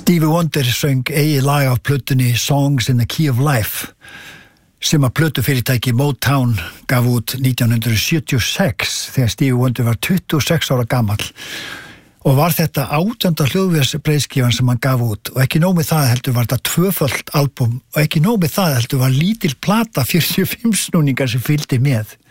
Stevie Wonder söng eigið lag af plötunni Songs in the Key of Life sem að plötufyrirtæki Motown gaf út 1976 þegar Stevie Wonder var 26 ára gamall og var þetta 18. hljóðversbreiðskífan sem hann gaf út og ekki nóg með það heldur var þetta tvöföld album og ekki nóg með það heldur var lítil plata 45 snúningar sem fylgdi með.